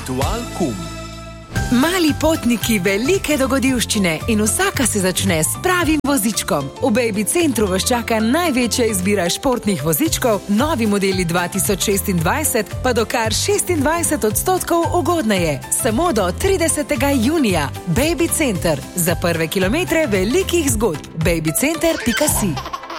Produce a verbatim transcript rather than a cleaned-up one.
Dual.com. Mali potniki, velike dogodivščine in vsaka se začne s pravim vozičkom. V Baby Centru vas čaka največja izbira športnih vozičkov, novi modeli dva tisoč šestindvajset pa do kar šestindvajset odstotkov ugodneje. Samo do tridesetega junija. Baby Center. Za prve kilometre velikih zgodb. baby center pika si.